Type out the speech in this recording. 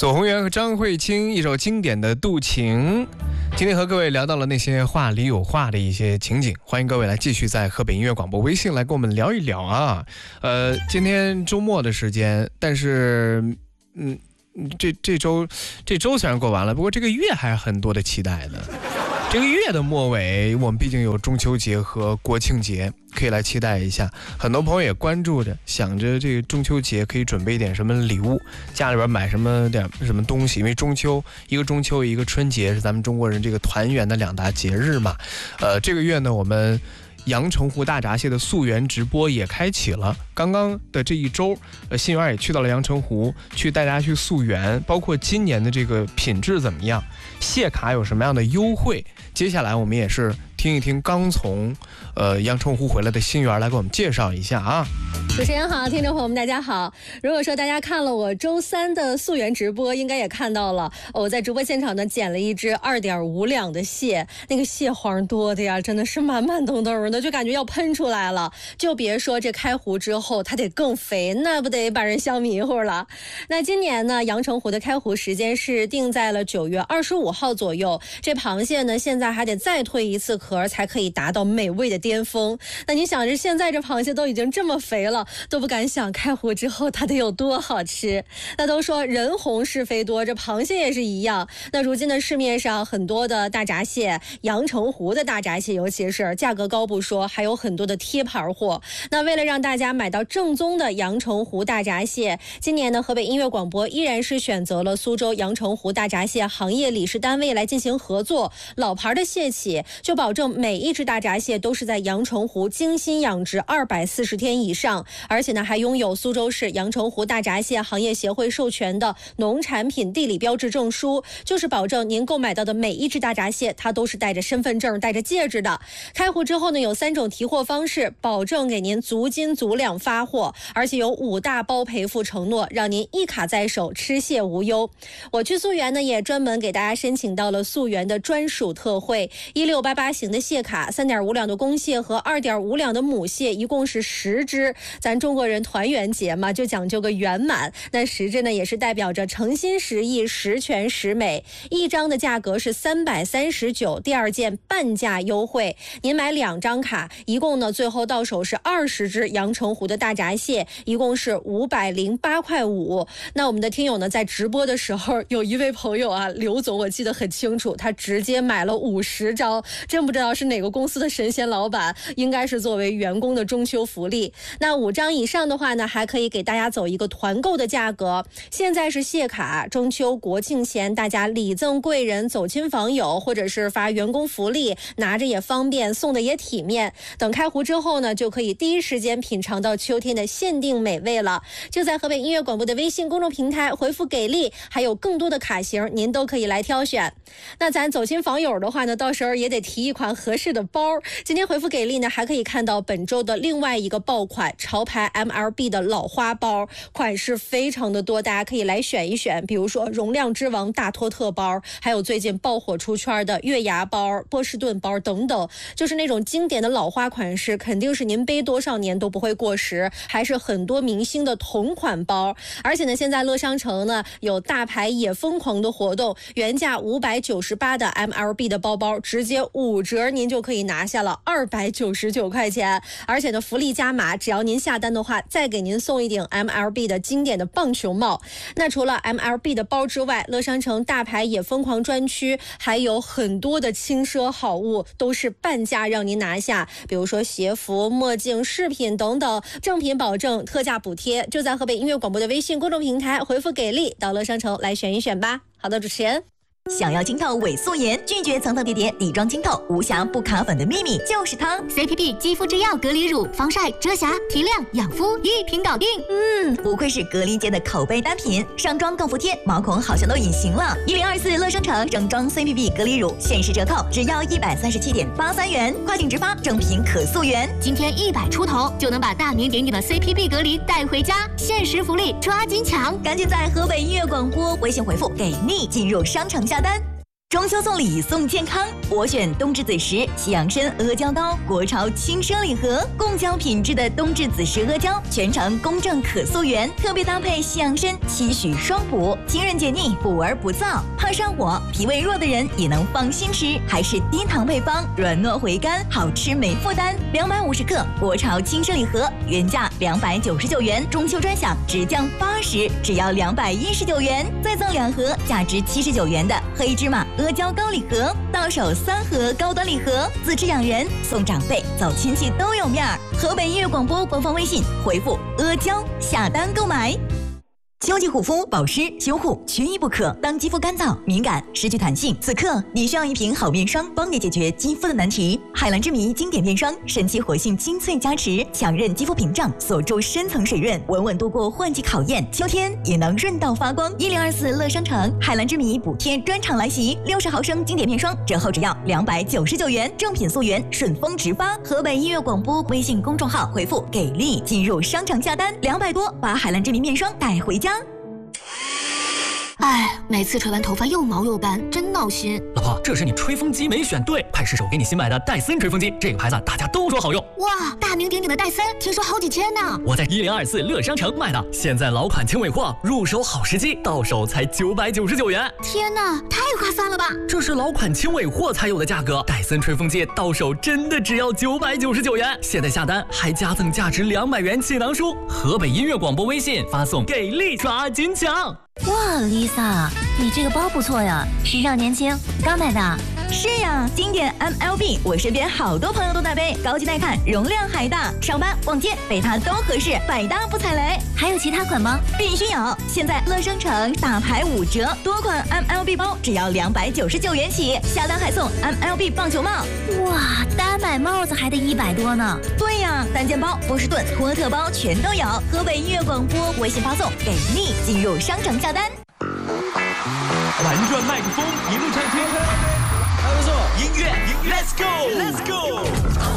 左宏元和张慧清一首经典的《渡情》。今天和各位聊到了那些话里有话的一些情景，欢迎各位来继续在河北音乐广播微信来跟我们聊一聊啊。今天周末的时间，但是这周虽然过完了，不过这个月还是很多的期待的。这个月的末尾，我们毕竟有中秋节和国庆节，可以来期待一下。很多朋友也关注着，想着这个中秋节可以准备一点什么礼物，家里边买什么东西，因为一个中秋一个春节是咱们中国人这个团圆的两大节日嘛。这个月呢，我们阳澄湖大闸蟹的溯源直播也开启了。刚刚的这一周，新源也去到了阳澄湖，去带大家去溯源，包括今年的这个品质怎么样，蟹卡有什么样的优惠。接下来我们也是听一听刚从阳澄湖回来的新源来给我们介绍一下啊。 主持人好，听众朋友们大家好。如果说大家看了我周三的溯源直播，应该也看到了我在直播现场呢捡了一只2.5两的蟹，那个蟹黄多的呀，真的是满满登登的，就感觉要喷出来了。就别说这开湖之后它得更肥，那不得把人笑迷糊了。那今年呢，阳澄湖的开湖时间是定在了9月25号左右。这螃蟹呢，现在还得再蜕一次壳才可以达到美味的巅峰。那你想着现在这螃蟹都已经这么肥了，都不敢想开湖之后它得有多好吃。那都说人红是非多，这螃蟹也是一样。那如今的市面上很多的大闸蟹，阳澄湖的大闸蟹尤其是价格高不说，还有很多的贴牌货。那为了让大家买到正宗的阳澄湖大闸蟹，今年呢，河北音乐广播依然是选择了苏州阳澄湖大闸蟹行业理事单位来进行合作。老牌的蟹企就保证每一只大闸蟹都是在阳澄湖精心养殖240天以上，而且呢还拥有苏州市阳澄湖大闸蟹行业协会授权的农产品地理标志证书，就是保证您购买到的每一只大闸蟹它都是带着身份证带着戒指的。开湖之后呢，有3种提货方式，保证给您足斤足两发货，而且有5大包赔付承诺，让您一卡在手，吃蟹无忧。我去溯源呢，也专门给大家申请到了溯源的专属特惠，1688型的蟹卡，3.5两的公蟹和2.5两的母蟹，一共是10只。咱中国人团圆节嘛，就讲究个圆满。那10只呢，也是代表着诚心实意、十全十美。一张的价格是339，第2件半价优惠。您买2张卡，一共呢最后到手是20只阳澄湖的大闸蟹，一共是508块5。那我们的听友呢，在直播的时候，有一位朋友啊，刘总，我记得很清楚，他直接买了50张，真不知道是哪个公司的神仙老板，应该是作为员工的中秋福利。那5张以上的话呢，还可以给大家走一个团购的价格。现在是蟹卡，中秋国庆前大家礼赠贵人、走亲访友，或者是发员工福利，拿着也方便，送的也体面。等开湖之后呢，就可以第一时间品尝到秋天的限定美味了。就在河北音乐广播的微信公众平台回复给力，还有更多的卡型您都可以来挑选。那咱走亲访友的话呢，到时候也得提一款合适的包。今天回复给力呢，还可以看到本周的另外一个爆款潮牌 MLB 的老花包，款式非常的多，大家可以来选一选。比如说容量之王大托特包，还有最近爆火出圈的月牙包、波士顿包等等，就是那种经典的老花款式，肯定是您背多少年都不会过时，还是很多明星的同款包。而且呢，现在乐商城呢有大牌也疯狂的活动，原价598的 MLB 的包包直接5折，您就可以拿下了299块钱。而且呢，福利加码，只要您下单的话，再给您送一顶 MLB 的经典的棒球帽。那除了 MLB 的包之外，乐商城大牌也疯狂专区还有很多的轻奢好物，都是半价让您拿下。比如说鞋服、墨镜、饰品等等，正品保证，特价补贴。就在河北音乐广播的微信公众平台回复给力，到乐商城来选一选吧。好的，主持人。 想要晶透伪素颜，拒绝层层叠叠底妆晶透，无瑕不卡粉的秘密就是它。 CPB 肌肤之钥隔离乳，防晒、遮瑕、提亮、养肤一瓶搞定。 不愧是隔离界的口碑单品，上妆更服帖，毛孔好像都隐形了。1024乐商城整装 CPB 隔离乳限时折扣，只要137.83元，快订直发，正品可溯源。 今天100出头就能把大名鼎鼎的 CPB 隔离带回家，限时福利抓紧抢！ 赶紧在河北音乐广播微信回复给力进入商城下单。 中秋送礼送健康，我选冬至子时西洋参阿胶糕，国潮轻奢礼盒，贡胶品质的冬至子时阿胶，全程公正可溯源，特别搭配西洋参，期许双补，清润解腻，补而不燥，怕上火、脾胃弱的人也能放心吃，还是低糖配方，软糯回甘，好吃没负担。250克国潮轻奢礼盒，原价299元，中秋专享直降80，只要219元，再赠2盒价值79元的黑芝麻阿胶糕礼盒，到手3盒高端礼盒，自制养人送长辈，走亲戚都有面儿。河北音乐广播官方微信回复阿胶下单购买。秋季护肤、保湿、修护缺一不可。当肌肤干燥、敏感、失去弹性，此刻你需要一瓶好面霜，帮你解决肌肤的难题。海蓝之谜经典面霜，神奇活性精粹加持，强韧肌肤屏障，锁住深层水润，稳稳度过换季考验。秋天也能润到发光。1024乐商城海蓝之谜补贴专场来袭，60毫升经典面霜折后只要299元，正品溯源，顺丰直发。河北音乐广播微信公众号回复给力进入商场下单，200多把海蓝之谜面霜带回家。 哎，每次吹完头发又毛又干，真闹心。 老婆，这是你吹风机没选对，快试试我给你新买的戴森吹风机，这个牌子大家都说好用。 哇，大名鼎鼎的戴森，听说好几千呢。 我在1024乐商城买的，现在老款轻尾货，入手好时机，到手才999元。 天哪，太划算了吧！ 这是老款轻尾货才有的价格，戴森吹风机到手真的只要999元。现在下单还加赠价值200元气囊书。河北音乐广播微信发送给力抓金抢。 哇 ，Lisa， 你这个包不错呀，时尚年轻，刚买的。 是呀，经典 MLB， 我身边好多朋友都在背，高级耐看，容量还大，上班逛街背它都合适，百搭不踩雷。 还有其他款吗？ 必须有！现在乐商城大牌5折，多款 MLB 包只要299元起，下单还送 MLB 棒球帽。 哇，单买帽子还得100多呢。 对呀，单肩包、波士顿、托特包全都有。河北音乐广播微信发送给力进入商城下单。 玩转麦克风，一路畅听，还不错，音乐 ，Let's go，Let's go。